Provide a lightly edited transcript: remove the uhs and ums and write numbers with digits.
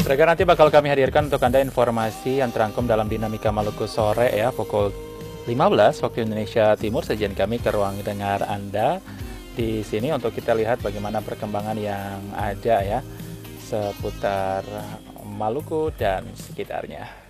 Mereka nanti bakal kami hadirkan untuk Anda informasi yang terangkum dalam Dinamika Maluku sore ya, pukul 15 waktu Indonesia Timur. Sajian kami ke ruang dengar Anda di sini untuk kita lihat bagaimana perkembangan yang ada ya seputar Maluku dan sekitarnya.